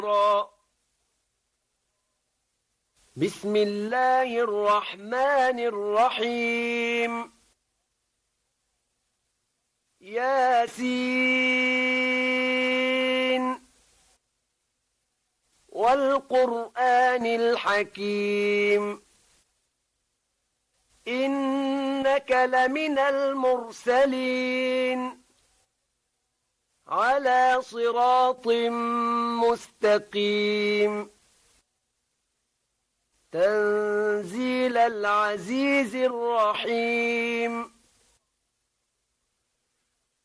بسم الله الرحمن الرحيم ياسين والقرآن الحكيم إنك لمن المرسلين على صراط مستقيم تنزيل العزيز الرحيم